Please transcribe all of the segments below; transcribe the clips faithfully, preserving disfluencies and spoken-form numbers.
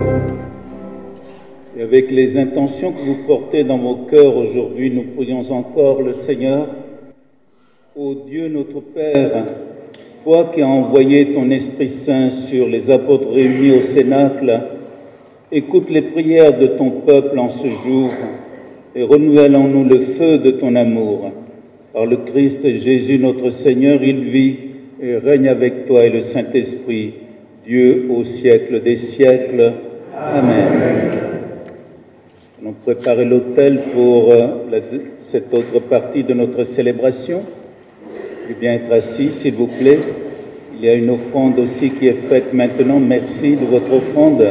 Et avec les intentions que vous portez dans vos cœurs aujourd'hui, nous prions encore le Seigneur. Ô Dieu notre Père, toi qui as envoyé ton Esprit Saint sur les apôtres réunis au Cénacle, écoute les prières de ton peuple en ce jour et renouvelle en nous le feu de ton amour. Par le Christ Jésus notre Seigneur, il vit et règne avec toi et le Saint-Esprit, Dieu au siècle des siècles. Amen. Nous allons préparer l'autel pour la, cette autre partie de notre célébration. Je vais bien être assis, s'il vous plaît. Il y a une offrande aussi qui est faite maintenant. Merci de votre offrande.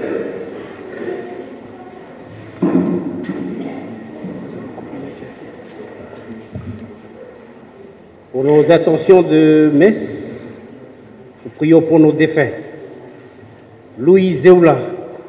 Pour nos intentions de messe, nous prions pour nos défunts. Louis Zéoula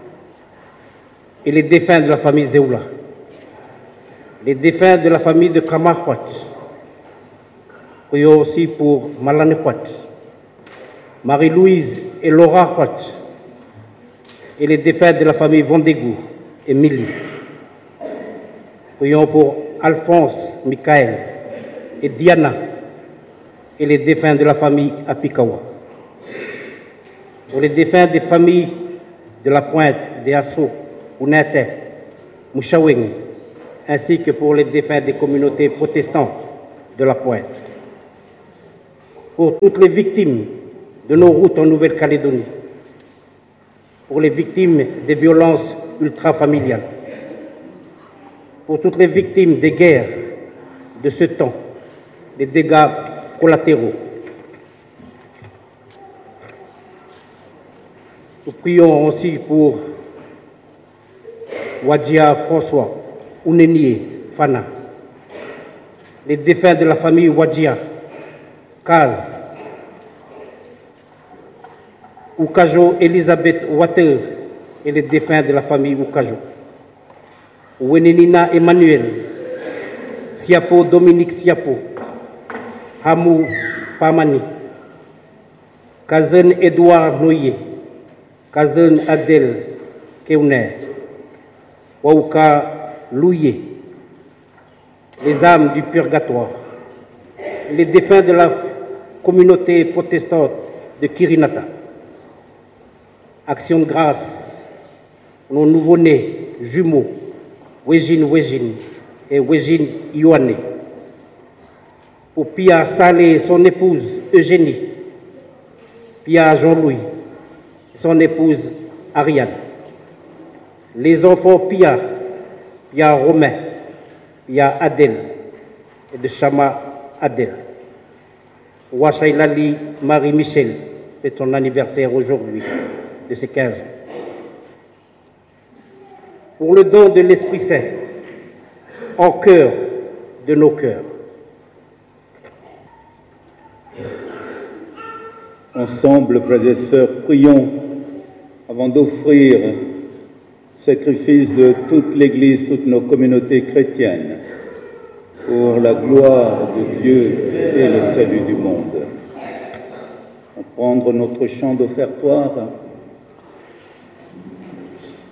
et les défunts de la famille Zéoula. Les défunts de la famille de Kamahwat. Prions aussi pour Malane Huat, Marie-Louise et Laura Huat, et les défunts de la famille Vendégou et Mili. Prions pour Alphonse, Michael et Diana, et les défunts de la famille Apikawa. Pour les défunts des familles de la Pointe, des Assauts, Ounete, Mouchaweng, ainsi que pour les défunts des communautés protestantes de la Pointe. Pour toutes les victimes de nos routes en Nouvelle-Calédonie, pour les victimes des violences ultrafamiliales, pour toutes les victimes des guerres de ce temps, des dégâts collatéraux. Nous prions aussi pour Wadjia François, Ounenier, Fana, les défunts de la famille Wadjia, Kaz, Oukajo Elisabeth Water et les défunts de la famille Oukajo, Wenenina Emmanuel, Siapo Dominique Siapo, Hamou Pamani, Kazen Edouard Noyer, Kazen Adel Keuner, Wauka Louye, les âmes du purgatoire, les défunts de la communauté protestante de Kirinata. Action de grâce, nos nouveau-nés jumeaux, Wejin Wejin et Wejin Ioane. Pour Pia Salé et son épouse Eugénie, Pia Jean-Louis et son épouse Ariane. Les enfants Pia, Pia Romain, Pia Adèle et de Chama Adèle. Wachailali Marie-Michel, c'est son anniversaire aujourd'hui, de ses quinze ans. Pour le don de l'Esprit Saint, en cœur de nos cœurs. Ensemble, frères et sœurs, prions avant d'offrir sacrifice de toute l'Église, toutes nos communautés chrétiennes, pour la gloire de Dieu et le salut du monde. On prendre notre chant d'offertoire.